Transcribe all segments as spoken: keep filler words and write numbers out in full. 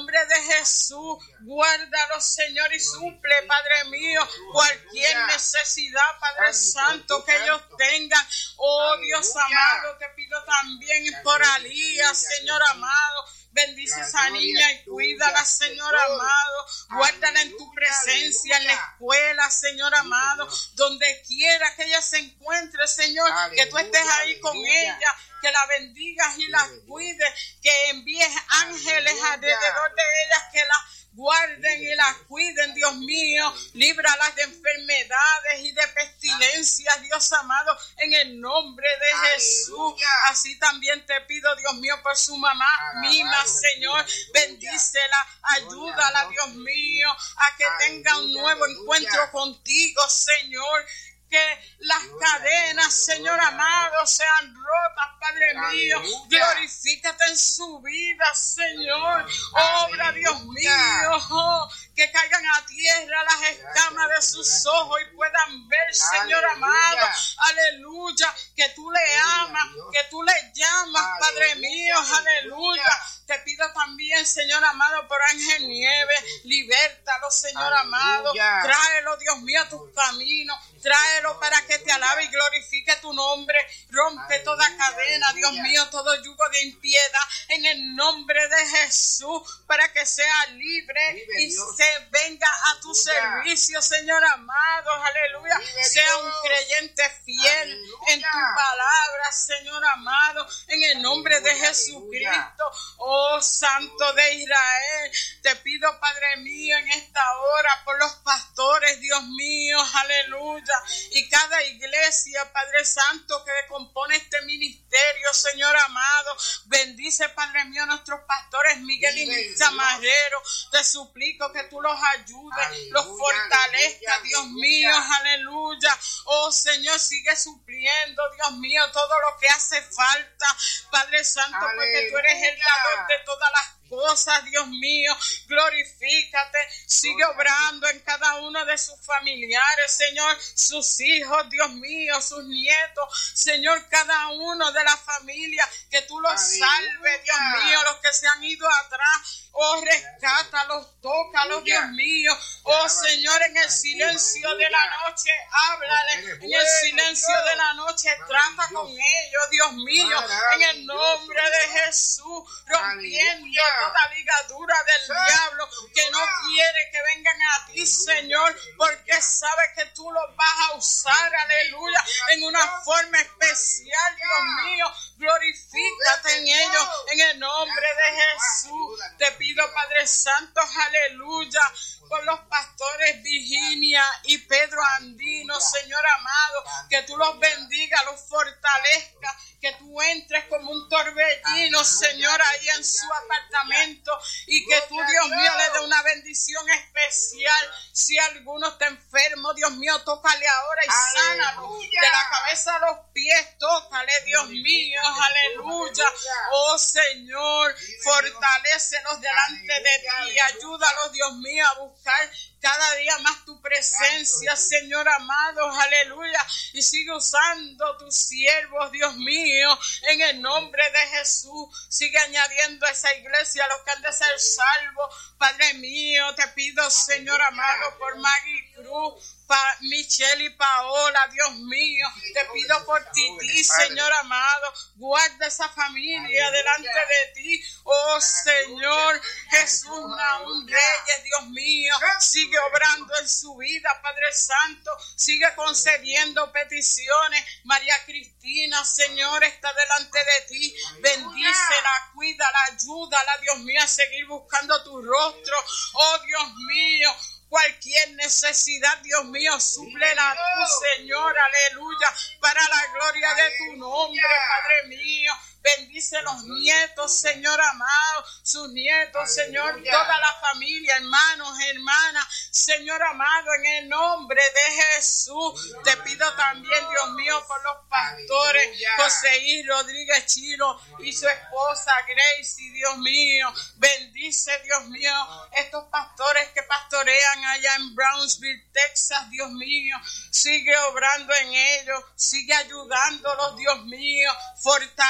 nombre de Jesús, guárdalos, Señor, y suple, Padre mío, cualquier necesidad, Padre Santo, que ellos tengan. Oh Dios amado, te pido también por Alía, Señor amado. Bendice a esa niña y cuídala, Señor amado. Guárdala en tu presencia, en la escuela, Señor amado. Donde quiera que ella se encuentre, Señor, que tú estés ahí con ella. Que la bendigas y la cuides. Que envíes ángeles alrededor de ellas, que la guarden y las cuiden, Dios mío. Líbralas de enfermedades y de pestilencias, Dios amado, en el nombre de Aleluya. Jesús. Así también te pido, Dios mío, por su mamá Mima, Señor. Bendícela, ayúdala, Dios mío, a que tenga un nuevo encuentro contigo, Señor. Que las cadenas, Señor amado, sean rotas, Padre mío. Glorifícate en su vida, Señor. Obra, Dios mío, oh, que caigan a tierra las escamas de sus ojos y puedan ver, Señor amado. Aleluya. Que tú le amas, que tú le llamas, Padre mío. Aleluya. Te pido también, Señor amado, por Ángel Nieves, libértalo, Señor amado. Tráelo, Dios mío, a tus caminos. Tráelo para que te alabe y glorifique tu nombre. Rompe toda cadena, Dios mío, todo yugo de impiedad en el nombre de Jesús, para que sea libre y se venga a tu servicio, Señor amado. Aleluya. Sea un creyente fiel en tu palabra, Señor amado, en el nombre de Jesucristo. Oh, Santo de Israel, te pido, Padre mío, en esta hora por los pastores, Dios mío, aleluya, y cada iglesia, Padre Santo, que compone este ministerio, Señor amado. Bendice, Padre mío, nuestros pastores Miguel y Mirza Marrero. Te suplico que tú los ayudes, aleluya, los fortalezcas, Dios mío, aleluya. Oh, Señor, sigue supliendo, Dios mío, todo lo que hace falta, Padre Santo, aleluya, porque tú eres el dador de todas las cosas, Dios mío. Glorifícate, sigue obrando en cada uno de sus familiares, Señor, sus hijos, Dios mío, sus nietos, Señor, cada uno de la familia, que tú los salves, Dios mío, los que se han ido atrás. Oh, rescátalos, tócalos, Dios mío. Oh, Señor, en el silencio de la noche, háblale. En el silencio de la noche, trata con ellos, Dios mío. En el nombre de Jesús, rompiendo toda ligadura del diablo que no quiere que vengan a ti, Señor, porque sabe que tú los vas a usar, aleluya, en una forma especial, Dios mío. Glorifícate en ellos, en el nombre de Jesús. Te pido, Padre Santo, aleluya, por los pastores Virginia y Pedro Andino, Señor amado, que tú los bendiga, los fortalezca, que tú entres como un torbellino, Señor, ahí en su apartamento, y que tú, Dios mío, le dé una bendición especial. Si alguno está enfermo, Dios mío, tócale ahora y sánalo de la cabeza a los pies, tócale, Dios mío, aleluya. Oh, Señor, fortalécelos delante de ti, ayúdalos, Dios mío, a buscar cada día más tu presencia, Señor amado, aleluya, y sigue usando tus siervos, Dios mío, en el nombre de Jesús. Sigue añadiendo a esa iglesia a los que han de ser salvos, Padre mío. Te pido, Señor amado, por Maggie Cruz, Pa- Michelle y Paola, Dios mío, te pido por Titi, Señor amado, guarda esa familia delante de ti. Oh, Señor Jesús, Naúm Reyes, Dios mío, sigue obrando en su vida, Padre Santo, sigue concediendo peticiones. María Cristina, Señor, está delante de ti, bendícela, cuídala, ayúdala, Dios mío, a seguir buscando tu rostro. Oh, Dios mío, cualquier necesidad, Dios mío, súplela tú, Señor, aleluya, para la gloria de tu nombre, Padre mío. Bendice los nietos, Señor amado, sus nietos, Señor, toda la familia, hermanos, hermanas, Señor amado, en el nombre de Jesús. Te pido también, Dios mío, por los pastores Joseí Rodríguez Chilo y su esposa Gracie, Dios mío. Bendice, Dios mío, estos pastores que pastorean allá en Brownsville, Texas, Dios mío. Sigue obrando en ellos, sigue ayudándolos, Dios mío. Fortalece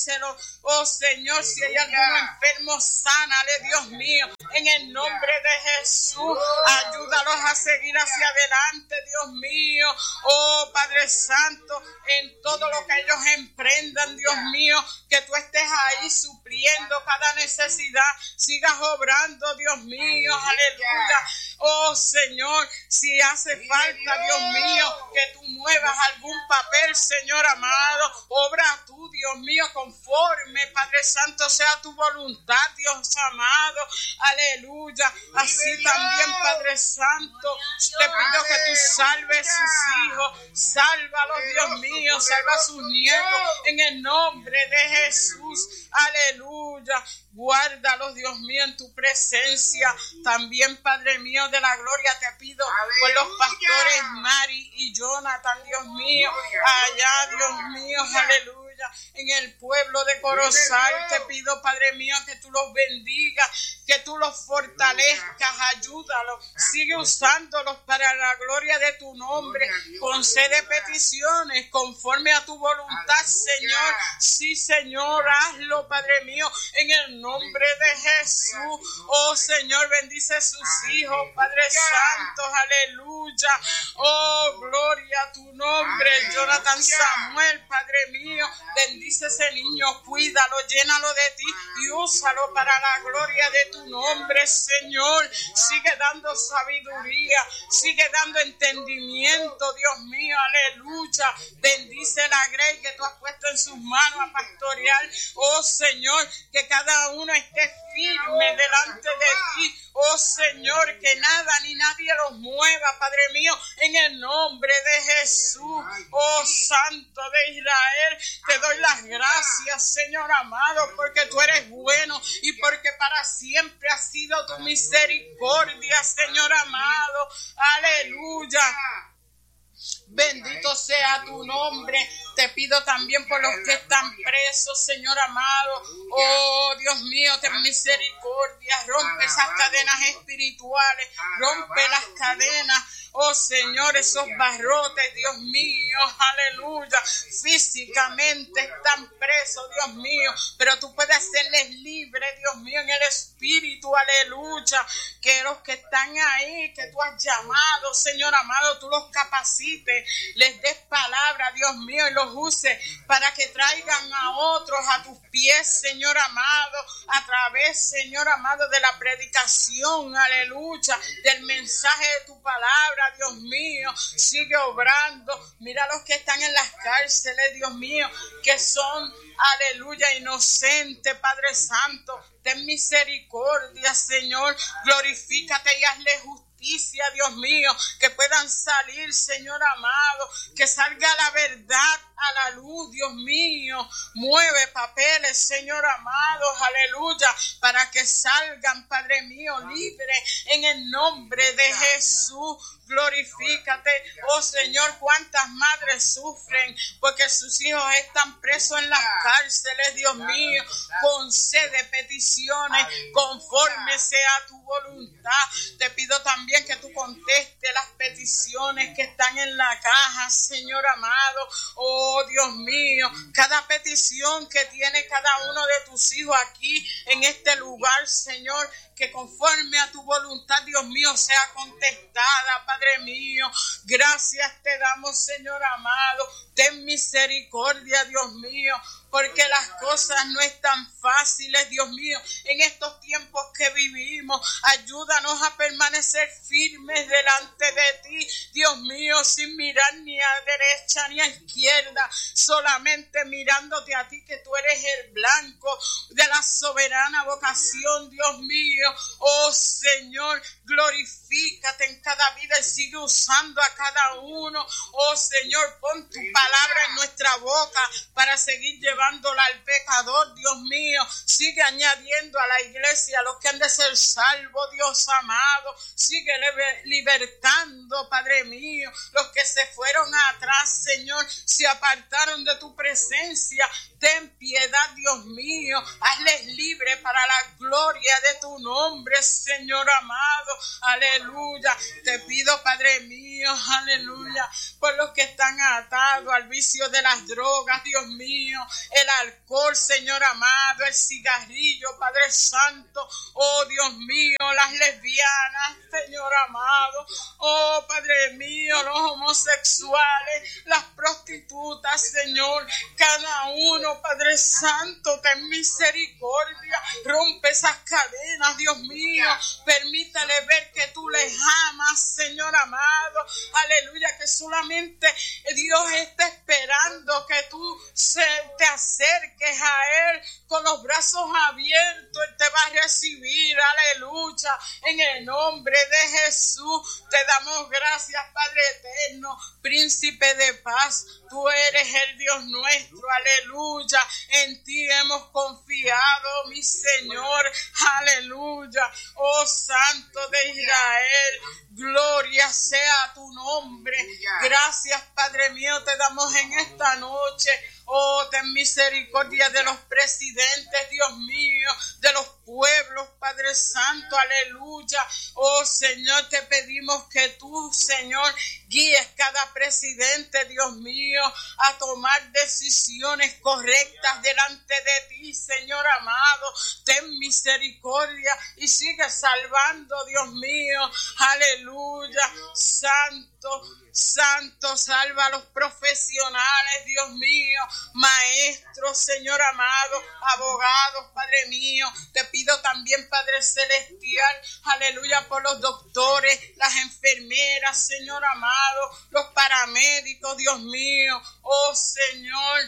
bendícelo. Oh Señor, si hay alguno enfermo, sánale, Dios mío, en el nombre de Jesús. Ayúdalos a seguir hacia adelante, Dios mío. Oh Padre Santo, en todo lo que ellos emprendan, Dios mío, que tú estés ahí supliendo cada necesidad. Sigas obrando, Dios mío, aleluya. Oh Señor, si hace falta, Dios mío, que tú muevas algún papel, Señor amado, obra tú, Dios mío, conforme, Padre Santo, sea tu voluntad, Dios amado, aleluya. Así también, Padre Santo, te pido que tú salves sus hijos, sálvalos, Dios mío, salva a sus nietos, en el nombre de Jesús, aleluya. Guárdalos, Dios mío, en tu presencia. También, Padre mío de la gloria, te pido por los pastores Mari y Jonathan, Dios mío, allá, Dios mío, aleluya. En el pueblo de Corozal, te pido, Padre mío, que tú los bendigas, que tú los fortalezcas, ayúdalos, sigue usándolos para la gloria de tu nombre. Concede peticiones conforme a tu voluntad, Señor. Sí, Señor, hazlo, Padre mío, en el nombre de Jesús. Oh Señor, bendice sus hijos, Padre Santo, aleluya. Oh, gloria a tu nombre, Jonathan Samuel, Padre mío, bendice ese niño, cuídalo, llénalo de ti y úsalo para la gloria de tu nombre, Señor. Sigue dando sabiduría, sigue dando entendimiento, Dios mío, aleluya. Bendice la Grey que tú has puesto en sus manos a pastorear. Oh Señor, que cada uno esté firme delante de ti. Oh Señor, que nada ni nadie los mueva, Padre mío, en el nombre de Jesús. Oh Santo de Israel, te doy las gracias, Señor amado, porque tú eres bueno y porque para siempre ha sido tu misericordia, Señor amado. Aleluya. Bendito sea tu nombre. Te pido también por los que están presos, Señor amado. Oh, Dios mío, ten misericordia. Rompe esas cadenas espirituales. Rompe las cadenas. Oh, Señor, esos barrotes, Dios mío, aleluya. Físicamente están presos, Dios mío, pero tú puedes hacerles libres, Dios mío, en el espíritu, aleluya. Que los que están ahí, que tú has llamado, Señor amado, tú los capacites, les des palabra, Dios mío, y los uses para que traigan a otros a tus pies, Señor amado, a través, Señor amado, de la predicación, aleluya, del mensaje de tu palabra, Dios mío. Sigue obrando. Mira los que están en las cárceles, Dios mío, que son, aleluya, inocentes, Padre Santo. Ten misericordia, Señor. Glorifícate y hazle justicia, Dios mío, que puedan salir, Señor amado, que salga la verdad a la luz, Dios mío. Mueve papeles, Señor amado, aleluya, para que salgan, Padre mío, libres en el nombre de Jesús. Glorifícate, oh Señor, cuántas madres sufren porque sus hijos están presos en las cárceles, Dios mío. Concede peticiones conforme sea tu voluntad. Te pido también que tú contestes las peticiones que están en la caja, Señor amado. Oh Dios mío, cada petición que tiene cada uno de tus hijos aquí en este lugar, Señor, que conforme a tu voluntad, Dios mío, sea contestada, Padre mío. Gracias te damos, Señor amado. Ten misericordia, Dios mío, porque las cosas no están fáciles, Dios mío, en estos tiempos que vivimos. Ayúdanos a permanecer firmes delante de ti, Dios mío, sin mirar ni a derecha ni a izquierda, solamente mirándote a ti, que tú eres el blanco de la soberana vocación, Dios mío. Oh Señor, glorifícate en cada vida y sigue usando a cada uno. Oh Señor, pon tu palabra en nuestra boca para seguir llevándola al pecador, Dios mío. Sigue añadiendo a la iglesia a los que han de ser salvos, Dios amado. Sigue libertando, Padre mío, los que se fueron atrás, Señor, se apartaron de tu presencia. Ten piedad, Dios mío, hazles libre para la gloria de tu nombre, Señor amado, aleluya. Te pido, Padre mío, aleluya, por los que están atados al vicio de las drogas, Dios mío, el alcohol, Señor amado, el cigarrillo, Padre Santo, oh Dios mío, las lesbianas, Señor amado, oh Padre mío, los homosexuales, las prostitutas, Señor, cada uno, Padre Santo, ten misericordia, rompe esas cadenas, Dios mío, permítale ver que tú les amas, Señor amado, aleluya, que solamente Dios está esperando que tú se, te acerques a Él con los brazos abiertos, Él te va a recibir, aleluya, en el nombre de Jesús, te damos gracias, Padre eterno, príncipe de paz, tú eres el Dios nuestro, aleluya, en ti hemos confiado, mi Señor, aleluya, oh Santo de Israel, gloria sea tu nombre, gracias Padre mío, te damos en esta noche, oh ten misericordia de los presidentes, Dios mío, de los pueblos, Padre Santo, aleluya, oh Señor, te pedimos que tú, Señor, guíes cada presidente, Dios mío, a tomar decisiones correctas delante de ti, Señor amado, ten misericordia y sigue salvando, Dios mío, aleluya, santo, santo, salva a los profesionales, Dios mío, maestros, Señor amado, abogados, Padre mío, te pido también, Padre celestial, aleluya, por los doctores, las enfermeras, Señor amado, los paramédicos, Dios mío, oh Señor,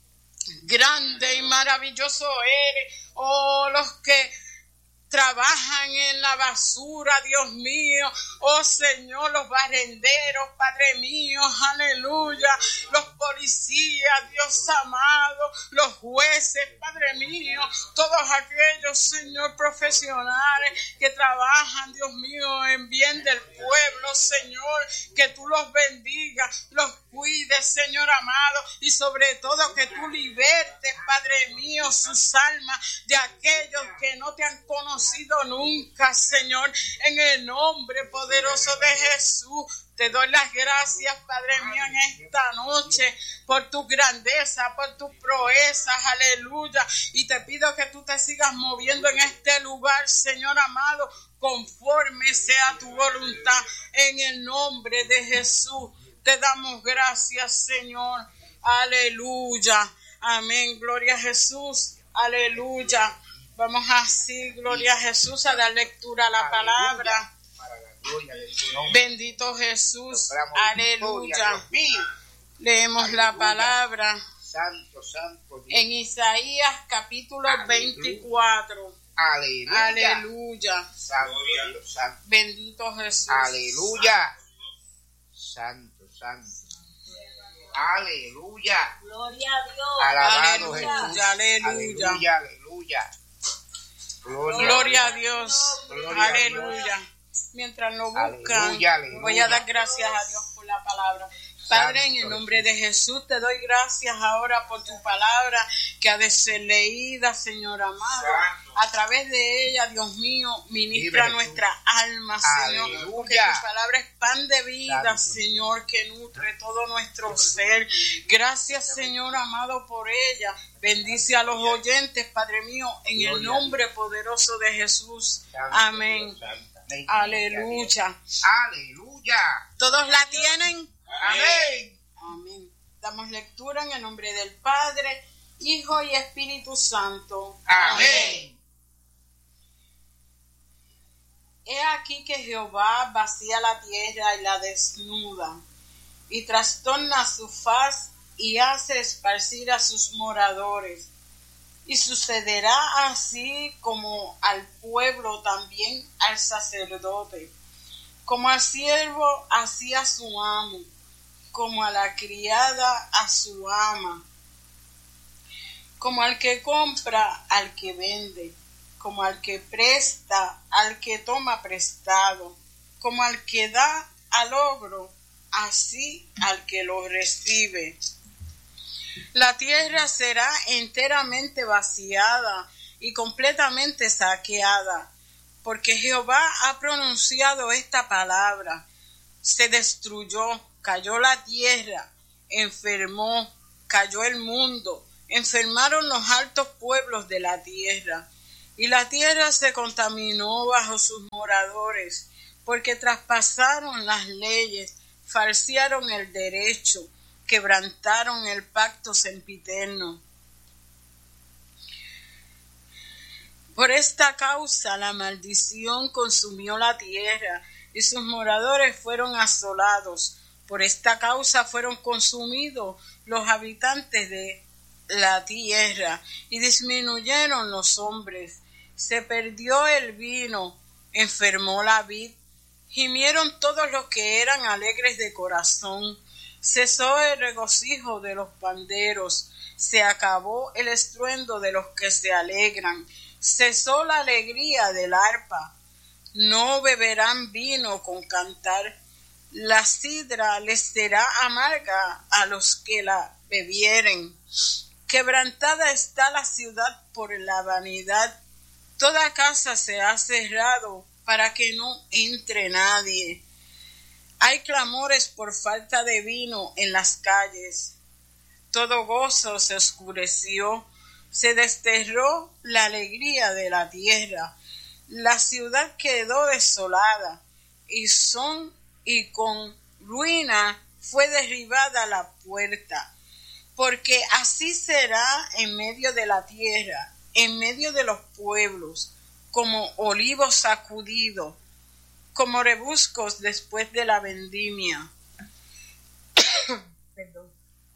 grande y maravilloso eres, oh los que trabajan en la basura, Dios mío, oh Señor, los barrenderos, Padre mío, aleluya, los policías, Dios amado, los jueces, Padre mío, todos aquellos, Señor, profesionales que trabajan, Dios mío, en bien del pueblo, Señor, que tú los bendigas, los cuides, Señor amado, y sobre todo que tú libertes, Padre mío, sus almas de aquellos que no te han conocido nunca, Señor, en el nombre poderoso de Jesús. Te doy las gracias, Padre mío, en esta noche por tu grandeza, por tus proezas, aleluya. Y te pido que tú te sigas moviendo en este lugar, Señor amado, conforme sea tu voluntad, en el nombre de Jesús. Te damos gracias, Señor, aleluya. Amén, gloria a Jesús, aleluya. Vamos así, gloria a Jesús, a dar lectura a la palabra. Bendito Jesús, aleluya. Leemos la palabra en Isaías capítulo veinticuatro. Aleluya. Aleluya. Bendito Jesús. Aleluya. Santo, santo. Aleluya. Gloria a Dios. Alabado Aleluya, Jesús. aleluya. Aleluya, aleluya. Gloria, Gloria a Dios. Gloria a Aleluya. Mientras lo buscan, Aleluya, aleluya. voy a dar gracias a Dios por la palabra. Padre, en el nombre de Jesús, te doy gracias ahora por tu palabra que ha de ser leída, Señor amado. A través de ella, Dios mío, ministra Libre, nuestra alma, Señor. Aleluya. Porque tu palabra es pan de vida, Santo. Señor, que nutre todo nuestro ser. Gracias, Señor amado, por ella. Bendice a los oyentes, Padre mío, en el nombre poderoso de Jesús. Santo, Amén. santo. Aleluya. Aleluya. ¿Todos la tienen? Amén. Amén. Damos lectura en el nombre del Padre, Hijo y Espíritu Santo. Amén. He aquí que Jehová vacía la tierra y la desnuda, y trastorna su faz y hace esparcir a sus moradores. Y sucederá así como al pueblo, también al sacerdote, como al siervo así a su amo, como a la criada a su ama, como al que compra al que vende, como al que presta al que toma prestado, como al que da al ogro, así al que lo recibe. La tierra será enteramente vaciada y completamente saqueada, porque Jehová ha pronunciado esta palabra. Se destruyó, cayó la tierra, enfermó, cayó el mundo, enfermaron los altos pueblos de la tierra, y la tierra se contaminó bajo sus moradores, porque traspasaron las leyes, falsearon el derecho, quebrantaron el pacto sempiterno. Por esta causa la maldición consumió la tierra, y sus moradores fueron asolados. Por esta causa fueron consumidos los habitantes de la tierra, y disminuyeron los hombres. Se perdió el vino, enfermó la vid, gimieron todos los que eran alegres de corazón. Cesó el regocijo de los panderos, se acabó el estruendo de los que se alegran, cesó la alegría del arpa. No beberán vino con cantar, la sidra les será amarga a los que la bebieren. Quebrantada está la ciudad por la vanidad, toda casa se ha cerrado para que no entre nadie. Hay clamores por falta de vino en las calles. Todo gozo se oscureció, se desterró la alegría de la tierra. La ciudad quedó desolada, y son y con ruina fue derribada la puerta. Porque así será en medio de la tierra, en medio de los pueblos, como olivo sacudido, como rebuscos después de la vendimia. Perdón.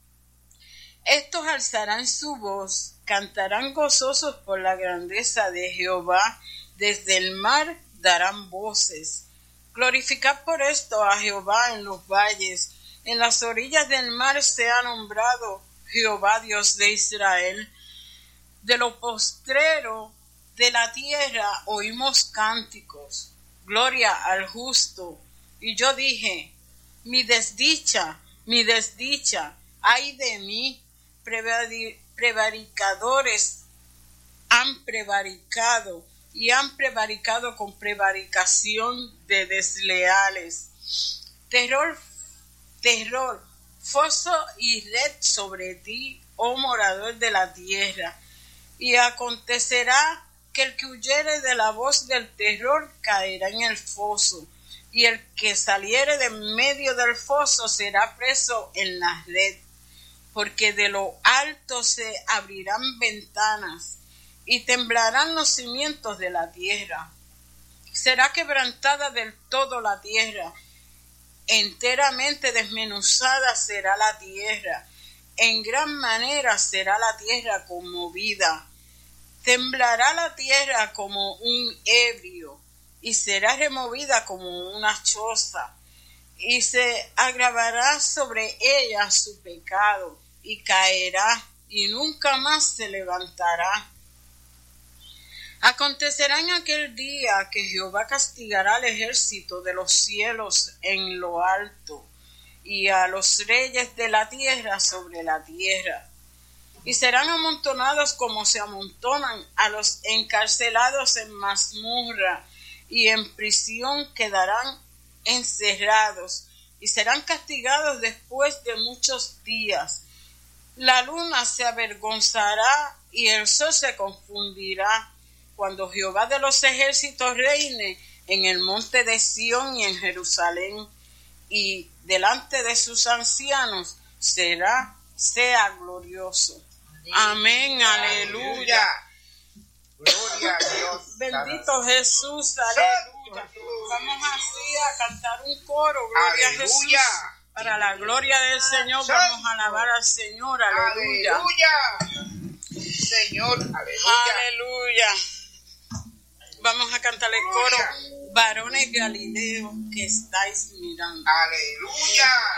Estos alzarán su voz, cantarán gozosos por la grandeza de Jehová, desde el mar darán voces. Glorificad por esto a Jehová en los valles, en las orillas del mar se ha nombrado Jehová Dios de Israel. De lo postrero de la tierra oímos cánticos, gloria al justo. Y yo dije, mi desdicha, mi desdicha, ay de mí, prevaricadores han prevaricado, y han prevaricado con prevaricación de desleales. Terror, terror, foso y red sobre ti, oh morador de la tierra. Y acontecerá que el que huyere de la voz del terror caerá en el foso, y el que saliere de medio del foso será preso en la red, porque de lo alto se abrirán ventanas, y temblarán los cimientos de la tierra. Será quebrantada del todo la tierra, enteramente desmenuzada será la tierra, en gran manera será la tierra conmovida. Temblará la tierra como un ebrio, y será removida como una choza, y se agravará sobre ella su pecado, y caerá, y nunca más se levantará. Acontecerá en aquel día que Jehová castigará al ejército de los cielos en lo alto, y a los reyes de la tierra sobre la tierra. Y serán amontonados como se amontonan a los encarcelados en mazmorra, y en prisión quedarán encerrados, y serán castigados después de muchos días. La luna se avergonzará, y el sol se confundirá, cuando Jehová de los ejércitos reine en el monte de Sión y en Jerusalén, y delante de sus ancianos será, sea glorioso. Amén, aleluya. Gloria a Dios. Bendito Jesús, aleluya. Vamos así a cantar un coro, gloria Aleluya. a Jesús. Para la gloria del Señor vamos a alabar al Señor, aleluya. Aleluya. Señor, aleluya. Aleluya. Vamos a cantar el coro, varones Galileos que estáis mirando. Aleluya.